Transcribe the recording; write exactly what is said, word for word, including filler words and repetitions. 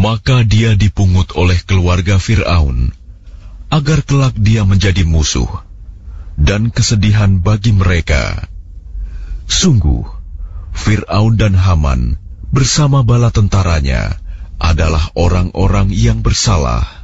Maka dia dipungut oleh keluarga Fir'aun, agar kelak dia menjadi musuh, dan kesedihan bagi mereka. Sungguh, Fir'aun dan Haman bersama bala tentaranya adalah orang-orang yang bersalah.